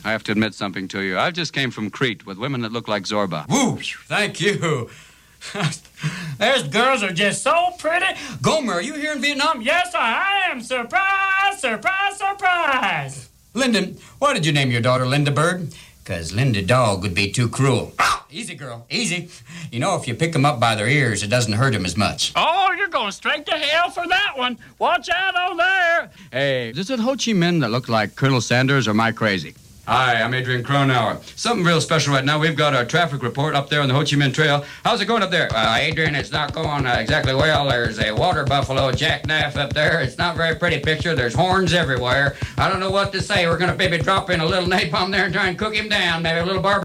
I have to admit something to you. I just came from Crete with women that look like Zorba. Whoosh! Thank you. Those girls are just so pretty. Gomer, are you here in Vietnam? Yes, I am. Surprise, surprise, surprise. Lyndon, why did you name your daughter Linda Bird? Because Linda Dog would be too cruel. Easy, girl, easy. You know, if you pick them up by their ears, it doesn't hurt them as much. Oh, you're going straight to hell for that one. Watch out on there. Hey, is it Ho Chi Minh that look like Colonel Sanders, or am I crazy? Hi, I'm Adrian Cronauer. Something real special right now. We've got our traffic report up there on the Ho Chi Minh Trail. How's it going up there? Adrian, it's not going exactly well. There's a water buffalo jackknife up there. It's not a very pretty picture. There's horns everywhere. I don't know what to say. We're going to maybe drop in a little napalm there and try and cook him down. Maybe a little barbecue.